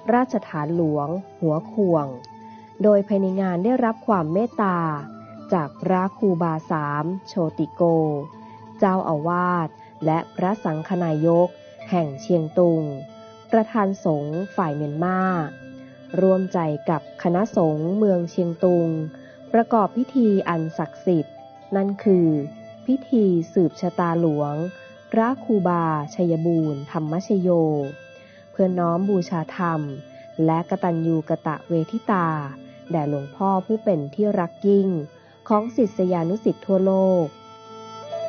ราชฐานหลวงหัวขวงโดยภายในงานได้รับความเมตตาจากพระครูบาสามโชติโกเจ้าอาวาสและพระสังฆนายกแห่งเชียงตุงประธานสงฆ์ฝ่ายเมียนมาร่วมใจกับคณะสงฆ์เมืองเชียงตุงประกอบพิธีอันศักดิ์สิทธิ์นั่นคือพิธีสืบชะตาหลวงพระครูบาชัยบูรณ์ธรรมชโยเพื่อน้อมบูชาธรรมและกตัญญูกตเวทิตาแด่หลวงพ่อผู้เป็นที่รักยิ่งของศิษยานุศิษย์ทั่วโลก